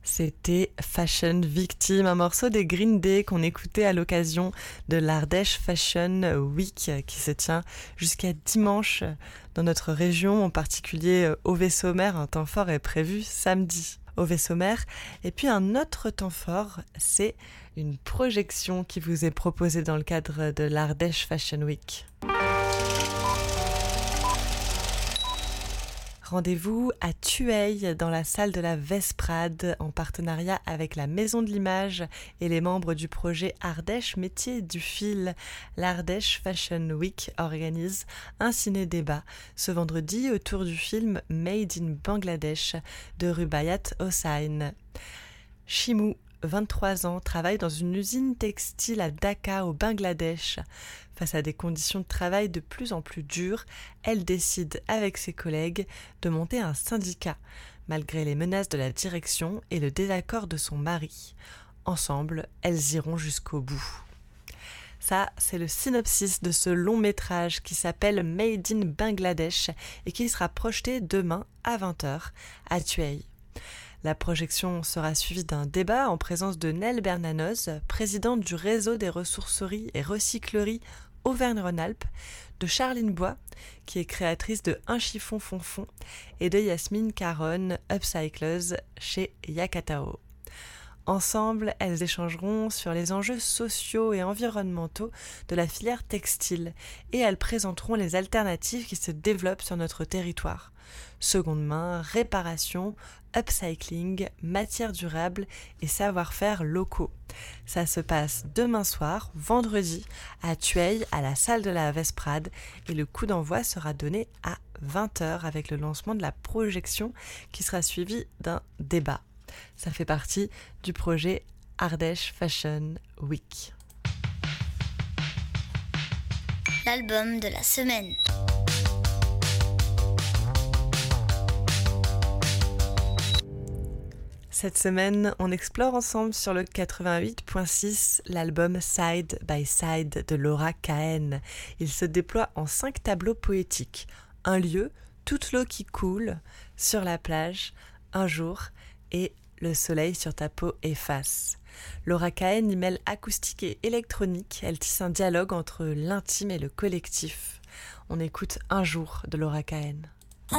C'était Fashion Victim, un morceau des Green Day qu'on écoutait à l'occasion de l'Ardèche Fashion Week qui se tient jusqu'à dimanche dans notre région, en particulier au Vaisseau-Mer. Un temps fort est prévu samedi au Vaisseau-Mer. Et puis un autre temps fort, c'est une projection qui vous est proposée dans le cadre de l'Ardèche Fashion Week. Rendez-vous à Thueil dans la salle de la Vesprade en partenariat avec la Maison de l'Image et les membres du projet Ardèche Métier du Fil. L'Ardèche Fashion Week organise un ciné-débat ce vendredi autour du film Made in Bangladesh de Rubaiyat Hossain. Chimou, 23 ans, travaille dans une usine textile à Dhaka au Bangladesh. Face à des conditions de travail de plus en plus dures, elle décide avec ses collègues de monter un syndicat, malgré les menaces de la direction et le désaccord de son mari. Ensemble, elles iront jusqu'au bout. Ça, c'est le synopsis de ce long métrage qui s'appelle Made in Bangladesh et qui sera projeté demain à 20h à Thueil. La projection sera suivie d'un débat en présence de Nell Bernanoz, présidente du réseau des ressourceries et recycleries Auvergne-Rhône-Alpes, de Charline Bois, qui est créatrice de Un chiffon fonfon, et de Yasmine Caron, upcycleuse chez Yakatao. Ensemble, elles échangeront sur les enjeux sociaux et environnementaux de la filière textile et elles présenteront les alternatives qui se développent sur notre territoire. Seconde main, réparation, upcycling, matières durables et savoir-faire locaux. Ça se passe demain soir, vendredi, à Thueil, à la salle de la Vesprade et le coup d'envoi sera donné à 20h avec le lancement de la projection qui sera suivi d'un débat. Ça fait partie du projet Ardèche Fashion Week. L'album de la semaine. Cette semaine, on explore ensemble sur le 88.6 l'album Side by Side de Laura Cahen. Il se déploie en 5 tableaux poétiques. Un lieu, toute l'eau qui coule, sur la plage, un jour et le soleil sur ta peau efface. Laura Cahen y mêle acoustique et électronique. Elle tisse un dialogue entre l'intime et le collectif. On écoute Un jour de Laura Cahen.